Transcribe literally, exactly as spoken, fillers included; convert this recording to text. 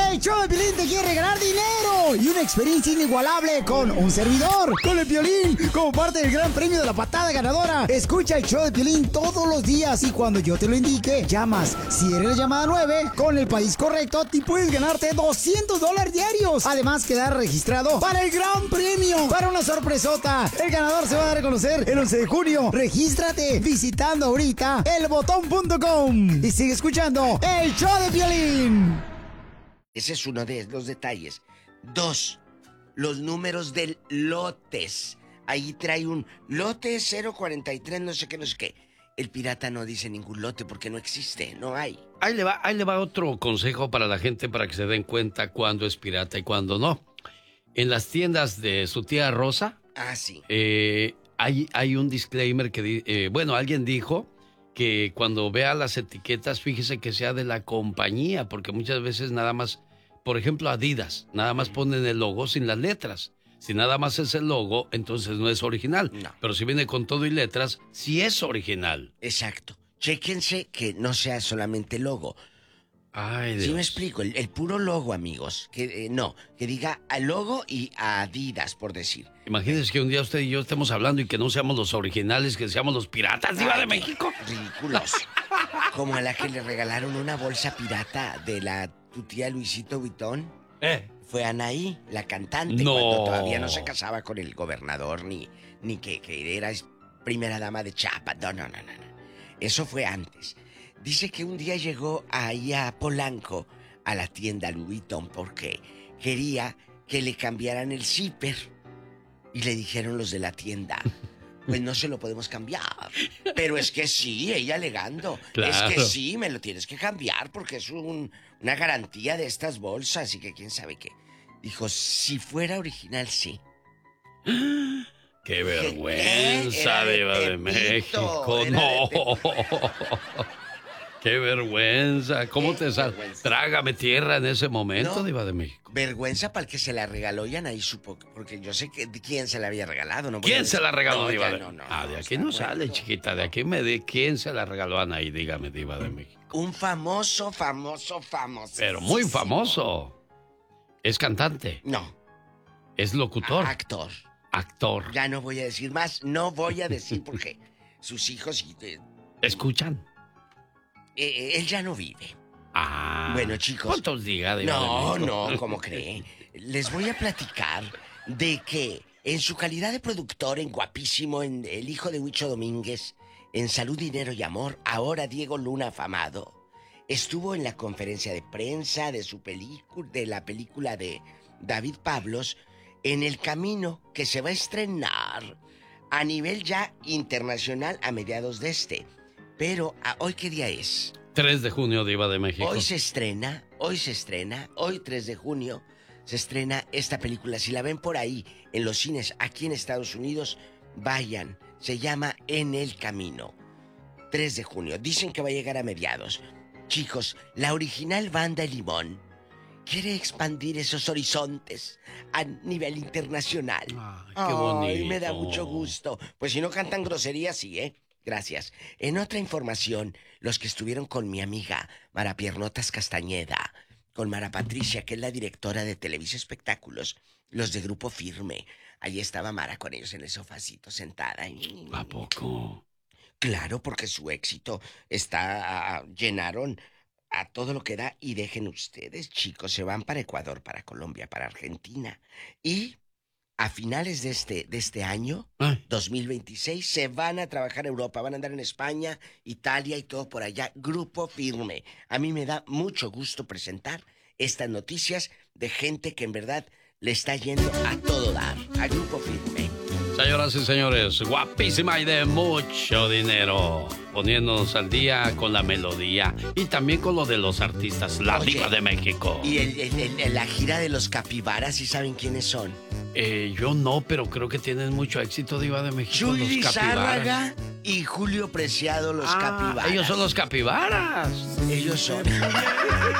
El show de Piolín te quiere regalar dinero y una experiencia inigualable con un servidor, con el Piolín, como parte del gran premio de la patada ganadora. Escucha el show de Piolín todos los días y cuando yo te lo indique, llamas. Si eres la llamada nueve, con el país correcto, te puedes ganarte doscientos dólares diarios. Además, quedar registrado para el gran premio, para una sorpresota. El ganador se va a dar a conocer el once de junio. Regístrate visitando ahorita el botón punto com y sigue escuchando el show de Piolín. Ese es uno de los detalles. Dos, los números del lotes. Ahí trae un lote cero cuarenta y tres, no sé qué, no sé qué. El pirata no dice ningún lote porque no existe, no hay. Ahí le va, ahí le va otro consejo para la gente para que se den cuenta cuándo es pirata y cuándo no. En las tiendas de su tía Rosa, ah, sí. eh, hay, hay un disclaimer que, eh, bueno, alguien dijo que cuando vea las etiquetas, fíjese que sea de la compañía, porque muchas veces nada más, por ejemplo, Adidas, nada más ponen el logo sin las letras. Si nada más es el logo, entonces no es original. No. Pero si viene con todo y letras, sí es original. Exacto. Chéquense que no sea solamente logo. Ay, Dios. ¿Sí me explico? El, el puro logo, amigos. Que eh, no, que diga a logo y a Adidas, por decir. Imagínense que un día usted y yo estemos hablando y que no seamos los originales, que seamos los piratas, diva de México. Ridículos. Como a la que le regalaron una bolsa pirata de la tu tía Luisito Vuitton. Eh. Fue Anaí, la cantante, no. cuando todavía no se casaba con el gobernador, ni, ni que, que era primera dama de Chiapas. No, no, no, no, no. Eso fue antes. Dice que un día llegó ahí a Polanco, a la tienda Louis Vuitton, porque quería que le cambiaran el zipper. Y le dijeron los de la tienda, pues no se lo podemos cambiar. Pero es que sí, ella alegando. Claro. Es que sí, me lo tienes que cambiar porque es un, una garantía de estas bolsas y que quién sabe qué. Dijo, si fuera original, sí. ¡Qué vergüenza, de diva de México! ¡No! ¡Qué vergüenza! ¿Cómo te sale? Trágame tierra en ese momento, no, diva de México. Vergüenza para el que se la regaló y Anaí supo, porque yo sé que quién se la había regalado. No ¿Quién se la regaló, no, diva ya, de no, no, Ah, de no, aquí no sale, bueno. chiquita. De aquí me di quién se la regaló a Anaí, dígame, diva de México. Un famoso, famoso, famoso. Pero muy famoso. ¿Es cantante? No. ¿Es locutor? Actor. Actor. Ya no voy a decir más, no voy a decir porque sus hijos... Eh, ¿Escuchan? Eh, él ya no vive. Ah. Bueno, chicos. ¿Cuántos diga, diva No, de México? no, ¿cómo cree? Les voy a platicar de que en su calidad de productor, en Guapísimo, en El hijo de Huicho Domínguez, en Salud, Dinero y Amor, ahora Diego Luna afamado, estuvo en la conferencia de prensa de su película, de la película de David Pablos, En el Camino, que se va a estrenar a nivel ya internacional a mediados de este. Pero, ¿hoy qué día es? tres de junio, diva de México. Hoy se estrena, hoy se estrena, hoy tres de junio, se estrena esta película. Si la ven por ahí, en los cines, aquí en Estados Unidos, vayan. Se llama En el Camino. tres de junio. Dicen que va a llegar a mediados. Chicos, la original banda El Limón quiere expandir esos horizontes a nivel internacional. Ay, qué bonito. Ay, me da mucho gusto. Pues si no cantan groserías, sí, ¿eh? Gracias. En otra información, los que estuvieron con mi amiga Mara Piernotas Castañeda, con Mara Patricia, que es la directora de Televisa Espectáculos, los de Grupo Firme. Allí estaba Mara con ellos en el sofacito sentada. ¿A poco? Claro, porque su éxito está... llenaron a todo lo que da. Y dejen ustedes, chicos, se van para Ecuador, para Colombia, para Argentina. Y a finales de este, de este año, Ay. dos mil veintiséis, se van a trabajar a Europa. Van a andar en España, Italia y todo por allá. Grupo Firme. A mí me da mucho gusto presentar estas noticias de gente que en verdad le está yendo a todo dar. A Grupo Firme. Señoras y señores, guapísima y de mucho dinero, poniéndonos al día con la melodía y también con lo de los artistas, la Oye, diva de México. Y el, el, el, la gira de los capibaras, ¿sí saben quiénes son? Eh, yo no, pero creo que tienen mucho éxito, diva de México. Juli los capibaras. Zárraga y Julio Preciado, los ah, capibaras. Ellos son los capibaras. Ellos son.